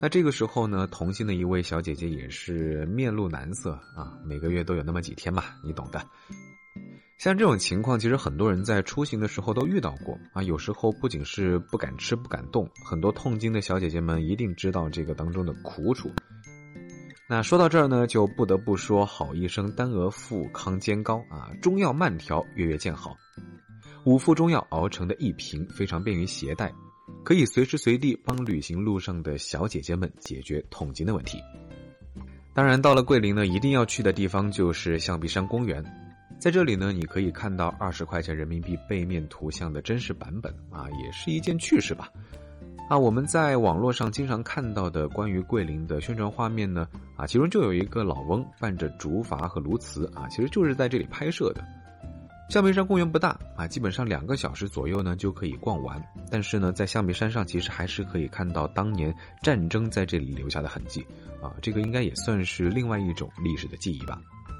那这个时候呢，同行的一位小姐姐也是面露难色啊，每个月都有那么几天嘛，你懂的。像这种情况，其实很多人在出行的时候都遇到过啊。有时候不仅是不敢吃不敢动，很多痛经的小姐姐们一定知道这个当中的苦楚。那说到这儿呢，就不得不说好医生丹鹅富康煎膏啊，中药慢调，月月见好。5副中药熬成的一瓶，非常便于携带，可以随时随地帮旅行路上的小姐姐们解决痛经的问题。当然，到了桂林呢，一定要去的地方就是象鼻山公园。在这里呢，你可以看到20块钱人民币背面图像的真实版本啊，也是一件趣事吧。啊，我们在网络上经常看到的关于桂林的宣传画面呢，啊，其中就有一个老翁伴着竹筏和鸬鹚啊，其实就是在这里拍摄的。象鼻山公园不大啊，基本上2个小时左右呢就可以逛完。但是呢，在象鼻山上其实还是可以看到当年战争在这里留下的痕迹啊，这个应该也算是另外一种历史的记忆吧。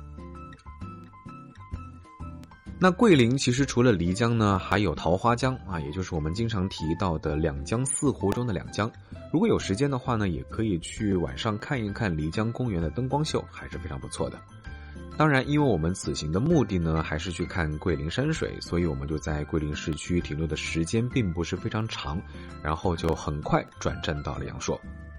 那桂林其实除了漓江呢，还有桃花江啊，也就是我们经常提到的2江4湖中的2江。如果有时间的话呢，也可以去晚上看一看漓江公园的灯光秀，还是非常不错的。当然，因为我们此行的目的呢，还是去看桂林山水，所以我们就在桂林市区停留的时间并不是非常长，然后就很快转站到了阳朔。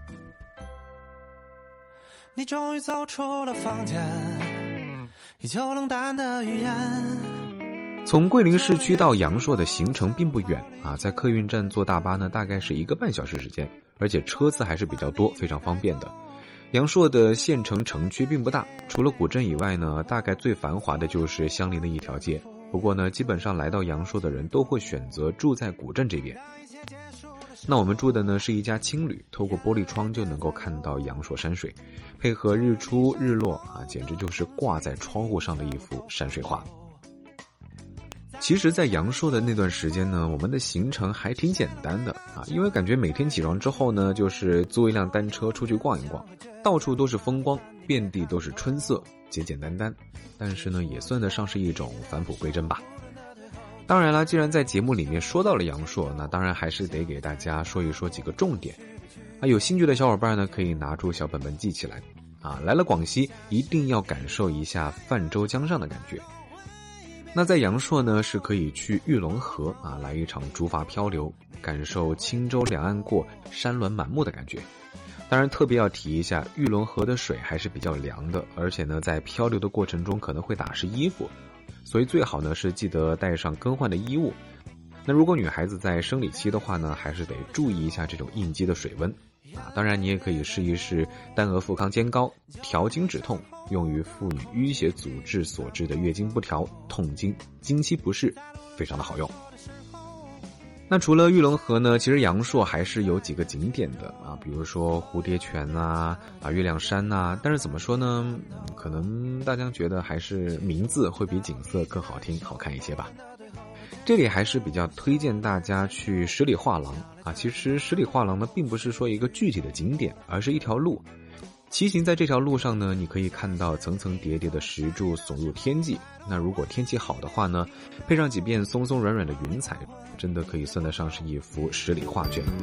你终于走出了房间，依旧冷淡的语言。 从桂林市区到阳朔的行程并不远啊，在客运站坐大巴呢，大概是1个半小时时间，而且车次还是比较多，非常方便的。阳朔的县城城区并不大，除了古镇以外呢，大概最繁华的就是相邻的一条街。不过呢，基本上来到阳朔的人都会选择住在古镇这边。那我们住的呢是一家青旅，透过玻璃窗就能够看到阳朔山水，配合日出日落啊，简直就是挂在窗户上的一幅山水画。其实在阳朔的那段时间呢，我们的行程还挺简单的啊，因为感觉每天起床之后呢，就是租一辆单车出去逛一逛，到处都是风光，遍地都是春色，简简单单，但是呢，也算得上是一种返璞归真吧。当然了，既然在节目里面说到了阳朔，那当然还是得给大家说一说几个重点啊。有兴趣的小伙伴呢，可以拿出小本本记起来啊。来了广西，一定要感受一下泛舟江上的感觉。那在阳朔呢，是可以去玉龙河啊，来一场竹筏漂流，感受轻舟两岸过，山峦满目的感觉。当然特别要提一下，玉龙河的水还是比较凉的，而且呢，在漂流的过程中可能会打湿衣服，所以最好呢是记得带上更换的衣物。那如果女孩子在生理期的话呢，还是得注意一下这种应激的水温啊。当然你也可以试一试丹鹅富康煎膏，调经止痛，用于妇女淤血阻滞所致的月经不调、痛经、经期不适，非常的好用。那除了玉龙河呢，其实阳朔还是有几个景点的啊，比如说蝴蝶泉啊、月亮山啊，但是怎么说呢，可能大家觉得还是名字会比景色更好听、好看一些吧。这里还是比较推荐大家去十里画廊啊。其实十里画廊呢，并不是说一个具体的景点，而是一条路。骑行在这条路上呢，你可以看到层层叠叠的石柱耸入天际。那如果天气好的话呢，配上几片松松软软的云彩，真的可以算得上是一幅十里画卷。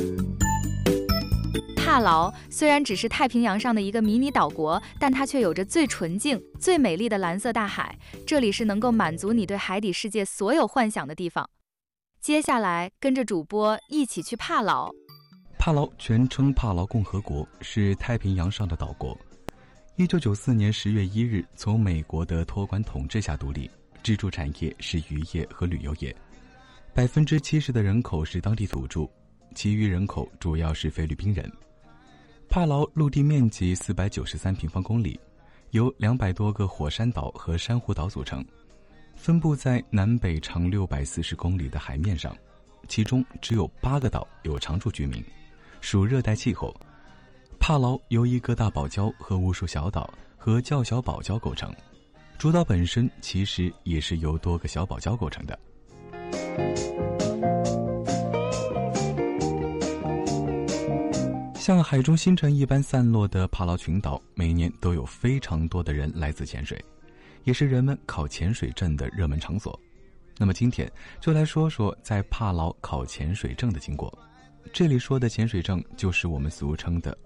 帕劳虽然只是太平洋上的一个迷你岛国，但它却有着最纯净、最美丽的蓝色大海。这里是能够满足你对海底世界所有幻想的地方。接下来，跟着主播一起去帕劳。 帕劳全称帕劳共和国，是太平洋上的岛国。1994年10月1日从美国的托管统治下独立，支柱产业是渔业和旅游业。70%的人口是当地土著，其余人口主要是菲律宾人。帕劳陆地面积493平方公里，由200多个火山岛和珊瑚岛组成，分布在南北长640公里的海面上，其中只有8个岛有常住居民，属热带气候。帕劳由1个大堡礁和无数小岛和较小堡礁构成，主岛本身其实也是由多个小堡礁构成的。像海中星辰一般散落的帕劳群岛，每年都有非常多的人来自潜水，也是人们考潜水证的热门场所。那么今天就来说说在帕劳考潜水证的经过。 这里说的潜水证就是我们俗称的